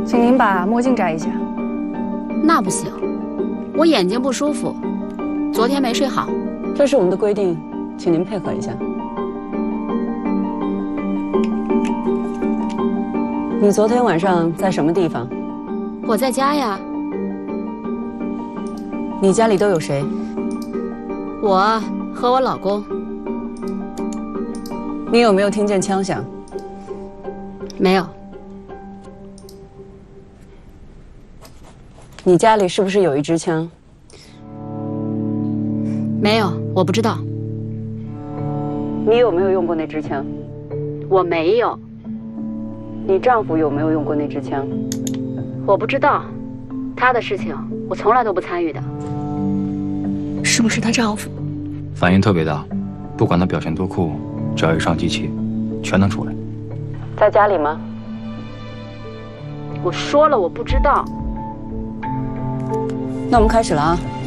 请您把墨镜摘一下。 那不行，我眼睛不舒服，昨天没睡好。 这是我们的规定，请您配合一下。你昨天晚上在什么地方？ 我在家呀。 你家里都有谁？ 我和我老公。 你有没有听见枪响？ 没有。 你家里是不是有一支枪？ 没有，我不知道。 你有没有用过那支枪？ 我没有。 你丈夫有没有用过那支枪？ 我不知道，他的事情我从来都不参与的。 是不是她丈夫？ 反应特别大，不管他表现多酷，只要一上机器，全能出来。 在家里吗？ 我说了，我不知道。 那我们开始了啊。